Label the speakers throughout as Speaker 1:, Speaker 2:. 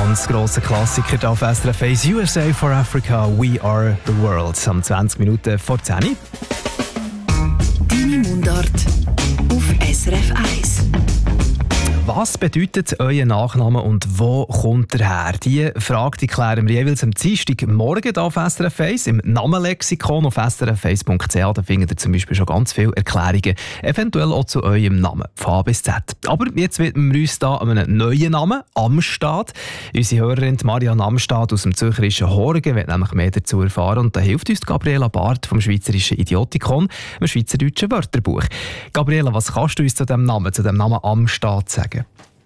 Speaker 1: ganz grosser Klassiker hier auf SRF 1, USA for Africa, We Are the World. Am 20 Minuten vor 10 Uhr.
Speaker 2: Deine Mundart auf SRF 1.
Speaker 1: Was bedeutet euer Nachname und wo kommt er her? Diese Frage klären wir jeweils am Dienstagmorgen hier auf SRF 1 im Namenlexikon auf srf1.ch. Da findet ihr zum Beispiel schon ganz viele Erklärungen, eventuell auch zu eurem Namen, von A bis Z. Aber jetzt widmen wir uns hier an einen neuen Namen, Amstad. Unsere Hörerin Marianne Amstad aus dem zürcherischen Horgen will nämlich mehr dazu erfahren und da hilft uns Gabriela Barth vom Schweizerischen Idiotikon, dem Schweizerdeutschen Wörterbuch. Gabriela, was kannst du uns zu dem Namen Amstad sagen?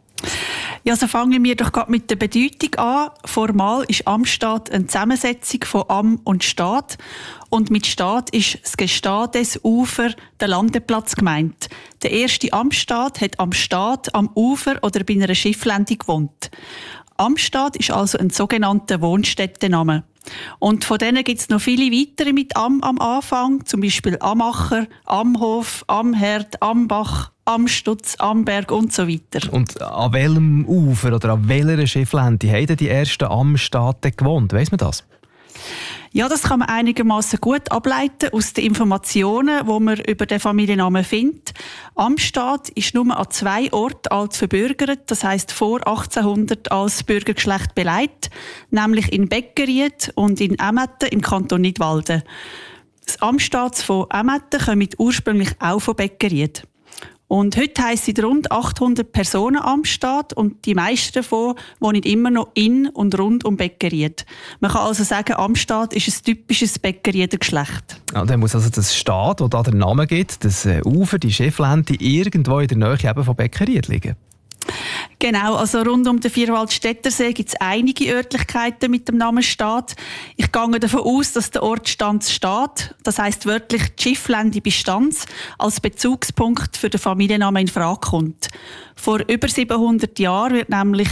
Speaker 3: Ja, so fangen wir doch gerade mit der Bedeutung an. Formal ist Amstad eine Zusammensetzung von Am und Stad. Und mit Stad ist das Gestades Ufer, der Landeplatz gemeint. Der erste Amstad hat am Stad, am Ufer oder bei einer Schifflände gewohnt. Amstad ist also ein sogenannter Wohnstättenname. Und von denen gibt es noch viele weitere mit Am Anfang, zum Beispiel Amacher, Amhof, Amherd, Ambach, Amstutz, Amberg und so weiter.
Speaker 1: Und an welchem Ufer oder an welcher Schifflände haben die ersten Amstadten gewohnt? Weiss man das?
Speaker 3: Ja, das kann man einigermaßen gut ableiten aus den Informationen, die man über den Familiennamen findet. Amstad ist nur an 2 Orten als verbürgert, das heisst vor 1800 als Bürgergeschlecht beleidigt, nämlich in Beckeried und in Emmetten im Kanton Nidwalden. Das Amstad von Emmetten kommt ursprünglich auch von Beckeried. Und heute heissen rund 800 Personen Amstad und die meisten davon wohnen immer noch in und rund um Beckeried. Man kann also sagen, Amstad ist ein typisches Beckerieder Geschlecht.
Speaker 1: Ja, dann muss also das Stad, das da den Namen gibt, das Ufer, die Schifflände, irgendwo in der Nähe eben von Beckeried liegen.
Speaker 3: Genau, also rund um den Vierwaldstättersee gibt es einige Örtlichkeiten mit dem Namen Stad. Ich gehe davon aus, dass der Ort Stanz steht, das heisst wörtlich die Schifflände bei Stanz, als Bezugspunkt für den Familiennamen in Frage kommt. Vor über 700 Jahren wird nämlich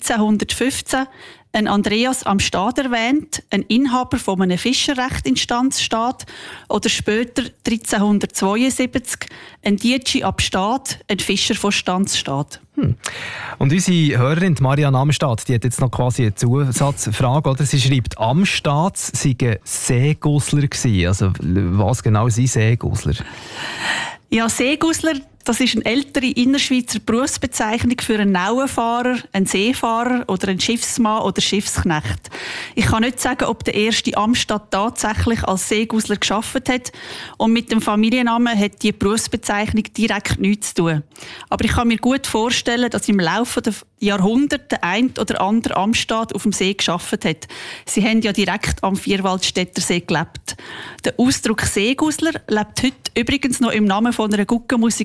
Speaker 3: 1315 ein Andreas am Stad erwähnt, ein Inhaber von einem Fischerrecht in Stanz steht, oder später 1372 ein Dietschi ab Stad, ein Fischer von Stanz steht.
Speaker 1: Und unsere Hörerin Marianne Amstad, die hat jetzt noch quasi eine Zusatzfrage. Oder? Sie schreibt, Amstad seien Seegusler gewesen. Also was genau sind Seegusler?
Speaker 3: Ja, Seegusler, das ist eine ältere Innerschweizer Berufsbezeichnung für einen Nauenfahrer, einen Seefahrer oder einen Schiffsmann oder Schiffsknecht. Ich kann nicht sagen, ob der erste Amstad tatsächlich als Seegusler gearbeitet hat. Und mit dem Familiennamen hat die Berufsbezeichnung direkt nichts zu tun. Aber ich kann mir gut vorstellen, dass im Laufe der Jahrhunderte der ein oder andere Amstad auf dem See gearbeitet hat. Sie haben ja direkt am Vierwaldstättersee gelebt. Der Ausdruck Seegusler lebt heute übrigens noch im Namen von einer Guggenmusik